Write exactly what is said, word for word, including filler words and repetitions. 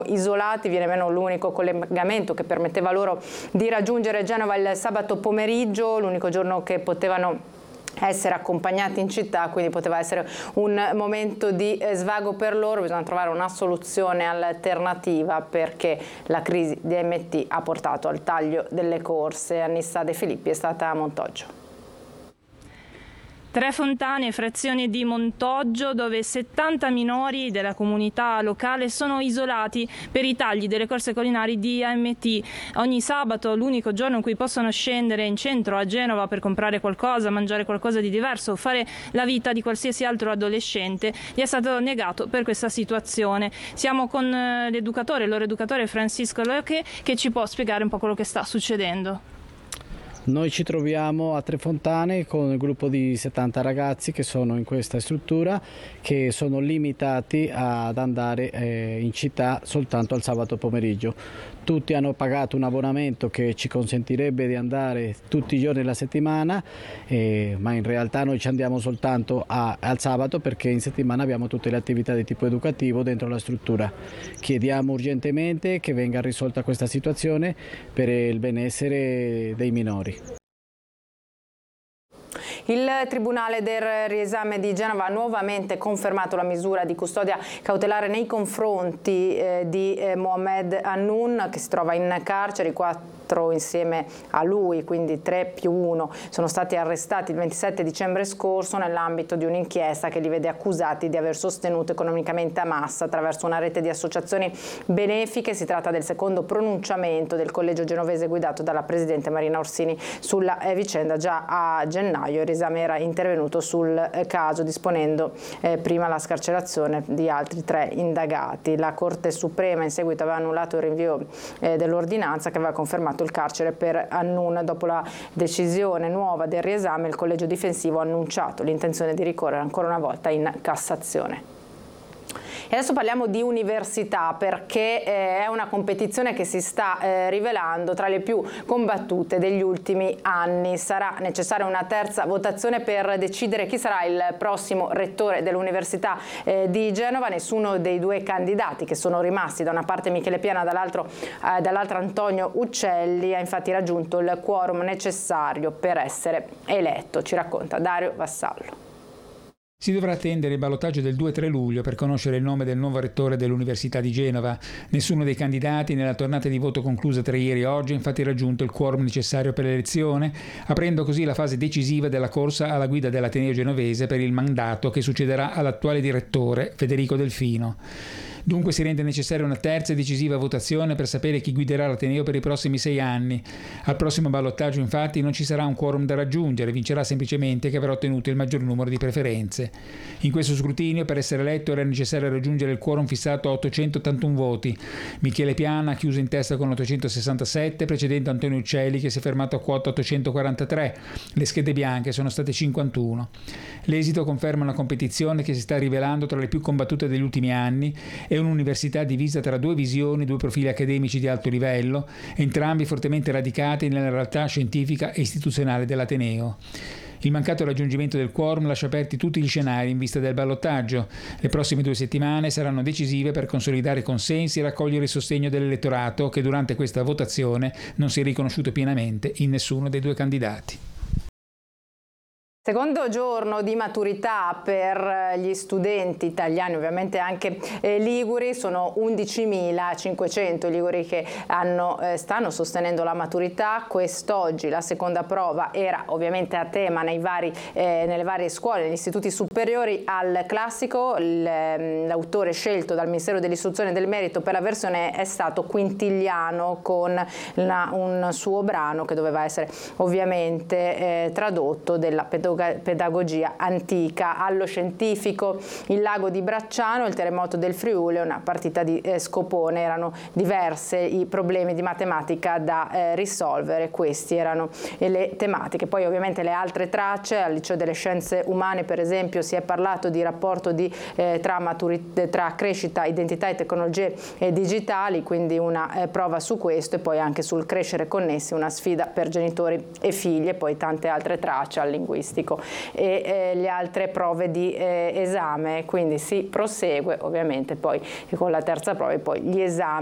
isolati, viene meno l'unico collegamento che permetteva loro di raggiungere Genova il sabato pomeriggio, l'unico giorno che potevano essere accompagnati in città, quindi poteva essere un momento di svago per loro. Bisogna trovare una soluzione alternativa perché la crisi di A M T ha portato al taglio delle corse. Annissa De Filippi è stata a Montoggio. Tre Fontane, frazione di Montoggio, dove settanta minori della comunità locale sono isolati per i tagli delle corse collinari di A M T. Ogni sabato, l'unico giorno in cui possono scendere in centro a Genova per comprare qualcosa, mangiare qualcosa di diverso, fare la vita di qualsiasi altro adolescente, gli è stato negato per questa situazione. Siamo con l'educatore, il loro educatore Francisco Loche, che ci può spiegare un po' quello che sta succedendo. Noi ci troviamo a Tre Fontane con il gruppo di settanta ragazzi che sono in questa struttura, che sono limitati ad andare eh, in città soltanto al sabato pomeriggio. Tutti hanno pagato un abbonamento che ci consentirebbe di andare tutti i giorni della settimana, eh, ma in realtà noi ci andiamo soltanto a, al sabato perché in settimana abbiamo tutte le attività di tipo educativo dentro la struttura. Chiediamo urgentemente che venga risolta questa situazione per il benessere dei minori. Il Tribunale del Riesame di Genova ha nuovamente confermato la misura di custodia cautelare nei confronti eh, di eh, Mohamed Hannoun, che si trova in carcere. I quattro insieme a lui, quindi tre più uno, sono stati arrestati il ventisette dicembre scorso nell'ambito di un'inchiesta che li vede accusati di aver sostenuto economicamente Hamas attraverso una rete di associazioni benefiche. Si tratta del secondo pronunciamento del collegio genovese guidato dalla presidente Marina Orsini sulla eh, vicenda. Già a gennaio il Riesame era intervenuto sul eh, caso disponendo eh, prima la scarcerazione di altri tre indagati. La Corte Suprema in seguito aveva annullato il rinvio eh, dell'ordinanza che aveva confermato il carcere per Hannoun. Dopo la decisione nuova del riesame, il collegio difensivo ha annunciato l'intenzione di ricorrere ancora una volta in Cassazione. E adesso parliamo di università, perché eh, è una competizione che si sta eh, rivelando tra le più combattute degli ultimi anni. Sarà necessaria una terza votazione per decidere chi sarà il prossimo rettore dell'Università eh, di Genova. Nessuno dei due candidati che sono rimasti, da una parte Michele Piana, dall'altro eh, dall'altra Antonio Uccelli, ha infatti raggiunto il quorum necessario per essere eletto. Ci racconta Dario Vassallo. Si dovrà attendere il ballottaggio del due e tre luglio per conoscere il nome del nuovo rettore dell'Università di Genova. Nessuno dei candidati nella tornata di voto conclusa tra ieri e oggi ha infatti raggiunto il quorum necessario per l'elezione, aprendo così la fase decisiva della corsa alla guida dell'Ateneo genovese per il mandato che succederà all'attuale direttore Federico Delfino. Dunque si rende necessaria una terza e decisiva votazione per sapere chi guiderà l'Ateneo per i prossimi sei anni. Al prossimo ballottaggio infatti non ci sarà un quorum da raggiungere, vincerà semplicemente chi avrà ottenuto il maggior numero di preferenze. In questo scrutinio per essere eletto era necessario raggiungere il quorum fissato a ottocentottantuno voti. Michele Piana ha chiuso in testa con ottocentosessantasette, precedendo Antonio Uccelli che si è fermato a quota ottocentoquarantatré. Le schede bianche sono state cinquantuno. L'esito conferma una competizione che si sta rivelando tra le più combattute degli ultimi anni. È un'università divisa tra due visioni, due profili accademici di alto livello, entrambi fortemente radicati nella realtà scientifica e istituzionale dell'Ateneo. Il mancato raggiungimento del quorum lascia aperti tutti gli scenari in vista del ballottaggio. Le prossime due settimane saranno decisive per consolidare consensi e raccogliere il sostegno dell'elettorato che durante questa votazione non si è riconosciuto pienamente in nessuno dei due candidati. Secondo giorno di maturità per gli studenti italiani, ovviamente anche eh, liguri. Sono undicimilacinquecento i liguri che hanno, eh, stanno sostenendo la maturità. Quest'oggi la seconda prova era ovviamente a tema nei vari, eh, nelle varie scuole, negli istituti superiori. Al classico l'autore scelto dal Ministero dell'Istruzione e del Merito per la versione è stato Quintiliano, con la, un suo brano che doveva essere ovviamente eh, tradotto della pedagogia pedagogia antica. Allo scientifico il lago di Bracciano, il terremoto del Friuli, una partita di eh, scopone. Erano diverse i problemi di matematica da eh, risolvere, questi erano eh, le tematiche. Poi ovviamente le altre tracce. Al liceo delle scienze umane per esempio si è parlato di rapporto di, eh, tra, tra crescita, identità e tecnologie eh, digitali, quindi una eh, prova su questo, e poi anche sul crescere connessi, una sfida per genitori e figli, e poi tante altre tracce al linguistico. diagnostico e eh, le altre prove di eh, esame, quindi si prosegue ovviamente poi con la terza prova e poi gli esami